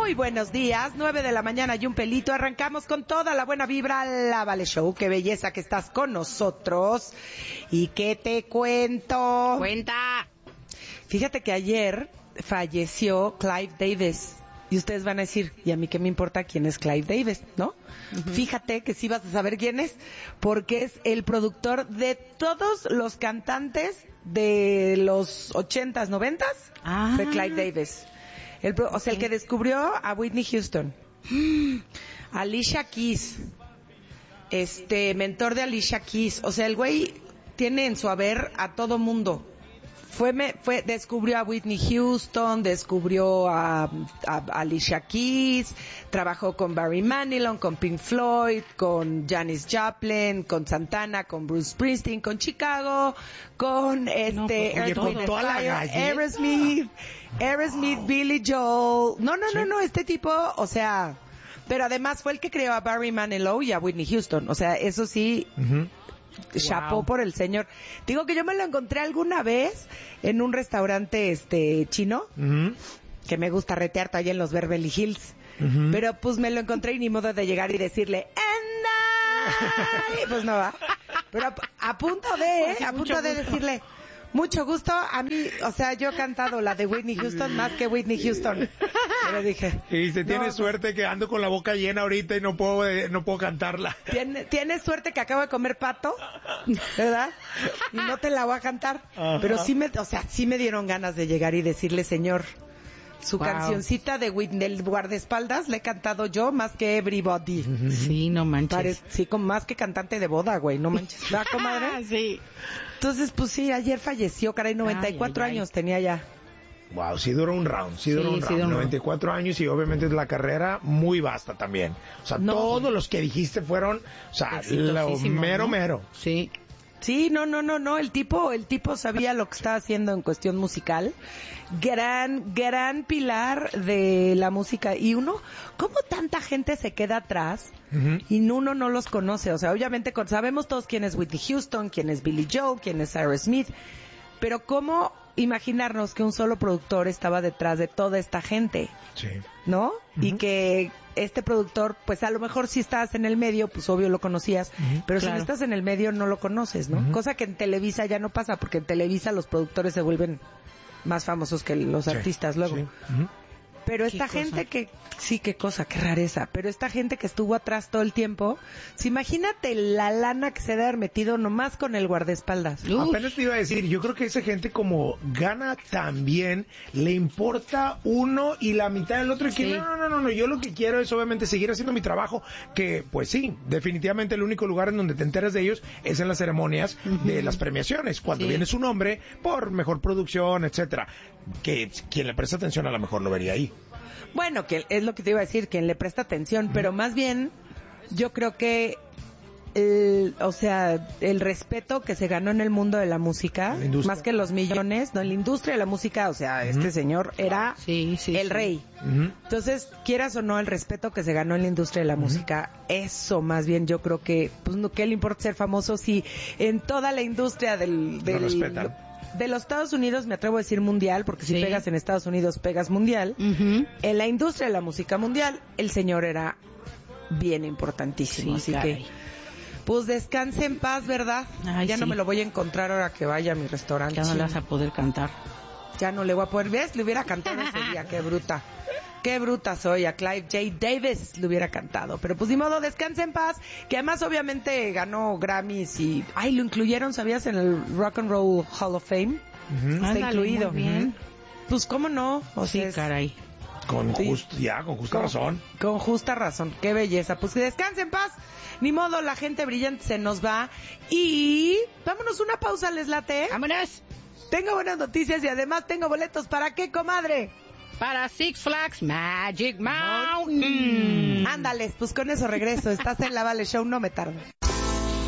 Muy buenos días, 9 de la mañana y un pelito. Arrancamos con toda la buena vibra, la Vale Show. Qué belleza que estás con nosotros. ¿Y qué te cuento? Cuenta. Fíjate que ayer falleció Clive Davis. Y ustedes van a decir, ¿y a mí qué me importa quién es Clive Davis, no? Uh-huh. Fíjate que sí vas a saber quién es, porque es el productor de todos los cantantes de los 80s, 90s. Fue Clive Davis. O sea, el que descubrió a Whitney Houston, Alicia Keys, mentor de Alicia Keys. O sea, el güey tiene en su haber a todo mundo. Descubrió a Whitney Houston, descubrió a Alicia Keys, trabajó con Barry Manilow, con Pink Floyd, con Janis Joplin, con Santana, con Bruce Springsteen, con Chicago, con Aerosmith, Billy Joel. No, este tipo, o sea, pero además fue el que creó a Barry Manilow y a Whitney Houston. O sea, eso sí. Uh-huh. Chapó por el señor. Digo que yo me lo encontré alguna vez en un restaurante chino, uh-huh, que me gusta retear allá en los Beverly Hills, uh-huh, pero pues me lo encontré y ni modo de llegar y decirle pues no va. Pero a punto de decirle mucho gusto, a mí, o sea, yo he cantado la de Whitney Houston más que Whitney Houston. Pero dije... Y se tiene suerte que ando con la boca llena ahorita y no puedo cantarla. Tienes suerte que acabo de comer pato, ¿verdad? Y no te la voy a cantar. Ajá. Pero sí me dieron ganas de llegar y decirle, señor, su cancioncita del guardaespaldas la he cantado yo más que Everybody. Sí, no manches. Sí, más que cantante de boda, güey, no manches. ¿Va, comadre? Sí. Entonces, pues sí, ayer falleció, caray, 94 años tenía ya. Wow, sí duró un round. 94 años y obviamente es la carrera muy vasta también. O sea, todos los que dijiste fueron, o sea, lo mero. Sí. Sí, no, el tipo sabía lo que estaba haciendo en cuestión musical. Gran pilar de la música. Y ¿cómo tanta gente se queda atrás? Uh-huh. Y uno no los conoce. O sea, obviamente sabemos todos quién es Whitney Houston, quién es Billy Joel, quién es Aerosmith. Pero ¿cómo imaginarnos que un solo productor estaba detrás de toda esta gente? Sí. ¿No? Uh-huh. Y que este productor, pues a lo mejor si estás en el medio, pues obvio lo conocías, uh-huh, pero claro, si no estás en el medio no lo conoces, ¿no? Uh-huh. Cosa que en Televisa ya no pasa, porque en Televisa los productores se vuelven más famosos que los artistas luego. Sí. Uh-huh. Pero esta gente que... Sí, qué cosa, qué rareza. Pero esta gente que estuvo atrás todo el tiempo... Imagínate la lana que se debe haber metido nomás con el guardaespaldas. Apenas te iba a decir, yo creo que esa gente como gana tan bien, le importa uno y la mitad del otro. Y que no, yo lo que quiero es obviamente seguir haciendo mi trabajo. Que, pues sí, definitivamente el único lugar en donde te enteras de ellos es en las ceremonias, uh-huh, de las premiaciones. Cuando viene su nombre por mejor producción, etcétera. Que quien le presta atención a lo mejor lo vería ahí. Bueno, que es lo que te iba a decir, quien le presta atención, pero más bien yo creo que el respeto que se ganó en el mundo de la música, más que los millones, no, en la industria de la música, o sea, este señor era el rey. Uh-huh. Entonces, quieras o no, el respeto que se ganó en la industria de la música, eso más bien yo creo que, pues, ¿qué le importa ser famoso si en toda la industria de los Estados Unidos, me atrevo a decir mundial, porque si pegas en Estados Unidos, pegas mundial. Uh-huh. En la industria de la música mundial, el señor era bien importantísimo. Así que, pues descanse en paz, ¿verdad? Ay, ya no me lo voy a encontrar ahora que vaya a mi restaurante. Ya no le vas a poder cantar. Ya no le voy a poder. ¿Ves? Le hubiera cantado ese día. Qué bruta. Qué bruta soy. A Clive J. Davis le hubiera cantado. Pero pues ni modo, descanse en paz. Que además obviamente ganó Grammys y... Ay, lo incluyeron, ¿sabías? En el Rock and Roll Hall of Fame. Uh-huh. Está incluido. Muy bien. Pues cómo no. Caray. Con justa razón. Con justa razón. Qué belleza. Pues que descanse en paz. Ni modo, la gente brillante se nos va. Y... vámonos una pausa, ¿les late? ¡Vámonos! Tengo buenas noticias y además tengo boletos. ¿Para qué, comadre? Para Six Flags Magic Mountain. Ándales, pues con eso regreso. Estás en la Vale Show, no me tardo.